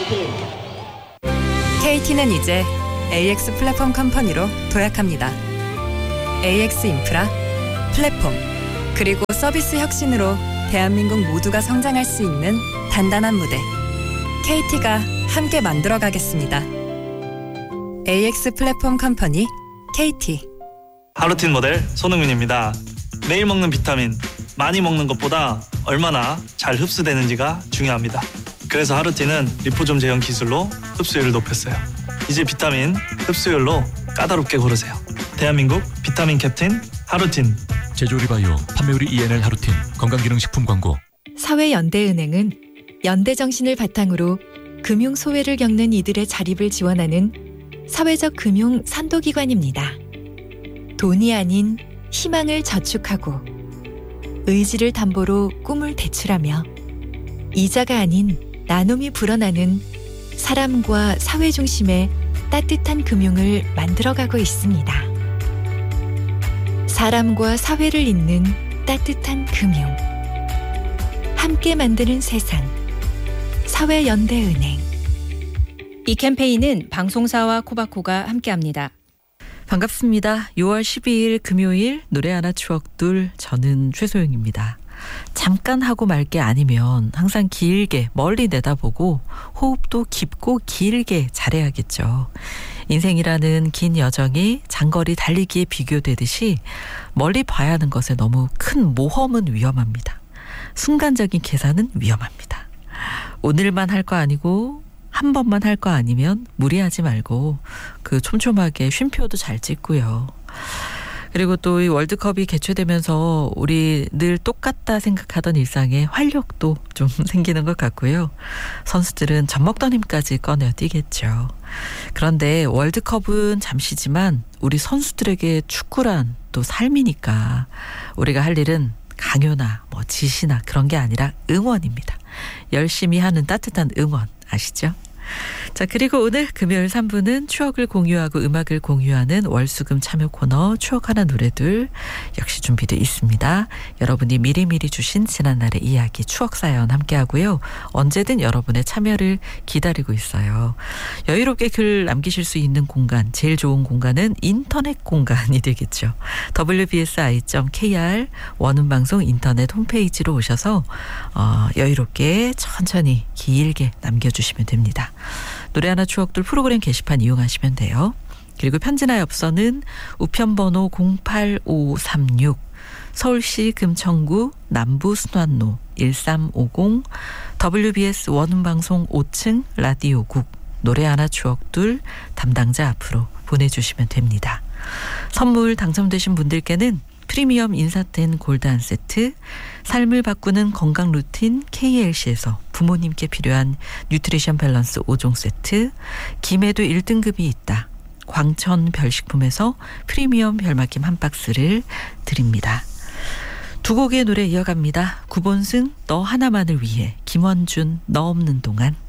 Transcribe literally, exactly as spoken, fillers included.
케이티는 이제 에이엑스 플랫폼 컴퍼니로 도약합니다. 에이엑스 인프라, 플랫폼, 그리고 서비스 혁신으로 대한민국 모두가 성장할 수 있는 단단한 무대. 케이티가 함께 만들어 가겠습니다. 에이엑스 플랫폼 컴퍼니 케이티. 하루틴 모델 손흥민입니다. 매일 먹는 비타민, 많이 먹는 것보다 얼마나 잘 흡수되는지가 중요합니다. 그래서 하루틴은 리포좀 제형 기술로 흡수율을 높였어요. 이제 비타민 흡수율로 까다롭게 고르세요. 대한민국 비타민 캡틴 하루틴. 제조리바이오 판매우리 이엔엘 하루틴 건강기능식품 광고. 사회연대은행은 연대정신을 바탕으로 금융 소외를 겪는 이들의 자립을 지원하는 사회적 금융 선도기관입니다. 돈이 아닌 희망을 저축하고 의지를 담보로 꿈을 대출하며 이자가 아닌 나눔이 불어나는 사람과 사회 중심의 따뜻한 금융을 만들어가고 있습니다. 사람과 사회를 잇는 따뜻한 금융. 함께 만드는 세상. 사회연대은행. 이 캠페인은 방송사와 코바코가 함께합니다. 반갑습니다. 유월 십이일 금요일 노래 하나 추억둘, 저는 최소영입니다. 잠깐 하고 말 게 아니면 항상 길게 멀리 내다보고 호흡도 깊고 길게 잘해야겠죠. 인생이라는 긴 여정이 장거리 달리기에 비교되듯이 멀리 봐야 하는 것에 너무 큰 모험은 위험합니다. 순간적인 계산은 위험합니다. 오늘만 할 거 아니고 한 번만 할 거 아니면 무리하지 말고 그 촘촘하게 쉼표도 잘 찍고요. 그리고 또 이 월드컵이 개최되면서 우리 늘 똑같다 생각하던 일상에 활력도 좀 생기는 것 같고요. 선수들은 젖먹던 힘까지 꺼내어 뛰겠죠. 그런데 월드컵은 잠시지만 우리 선수들에게 축구란 또 삶이니까 우리가 할 일은 강요나 뭐 지시나 그런 게 아니라 응원입니다. 열심히 하는 따뜻한 응원 아시죠? 자, 그리고 오늘 금요일 삼 부는 추억을 공유하고 음악을 공유하는 월수금 참여 코너 추억하는 노래들 역시 준비되어 있습니다. 여러분이 미리미리 주신 지난날의 이야기 추억 사연 함께하고요. 언제든 여러분의 참여를 기다리고 있어요. 여유롭게 글 남기실 수 있는 공간, 제일 좋은 공간은 인터넷 공간이 되겠죠. 더블유 비 에스 아이 닷 케이 알 원음방송 인터넷 홈페이지로 오셔서 어, 여유롭게 천천히 길게 남겨주시면 됩니다. 노래 하나 추억들 프로그램 게시판 이용하시면 돼요. 그리고 편지나 엽서는 우편번호 공팔오삼육 서울시 금천구 남부순환로 일삼오공 더블유 비 에스 원음방송 오 층 라디오국 노래 하나 추억들 담당자 앞으로 보내주시면 됩니다. 선물 당첨되신 분들께는 프리미엄 인사텐 골드 한 세트, 삶을 바꾸는 건강 루틴 케이 엘 씨에서 부모님께 필요한 뉴트리션 밸런스 오 종 세트, 김에도 일 등급이 있다. 광천 별식품에서 프리미엄 별맛김 한 박스를 드립니다. 두 곡의 노래 이어갑니다. 구본승 너 하나만을 위해, 김원준 너 없는 동안.